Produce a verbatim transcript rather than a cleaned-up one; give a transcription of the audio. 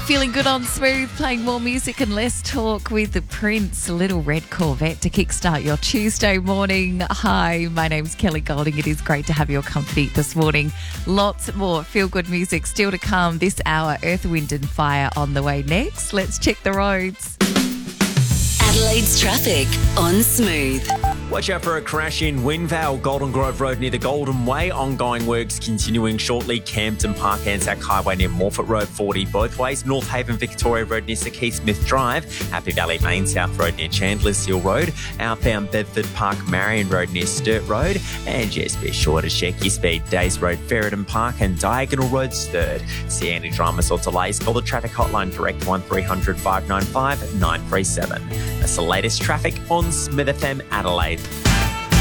Feeling good on Smooth, playing more music and less talk with the Prince, Little Red Corvette to kickstart your Tuesday morning. Hi, my name's Kelly Golding. It is great to have your company this morning. Lots more feel-good music still to come this hour. Earth, Wind and Fire on the way next. Let's check the roads. Adelaide's traffic on Smooth. Watch out for a crash in Windvale, Golden Grove Road near the Golden Way. Ongoing works continuing shortly. Campton Park, Anzac Highway near Morphett Road, forty both ways. North Haven, Victoria Road near Sir Keith Smith Drive. Happy Valley Main South Road near Chandler's Hill Road. Outbound Bedford Park, Marion Road near Sturt Road. And just be sure to check your speed. Days Road, Ferreton Park and Diagonal Road, Sturt. See any dramas or delays, call the traffic hotline direct one three hundred five nine five nine three seven. That's the latest traffic on Smith F M Adelaide.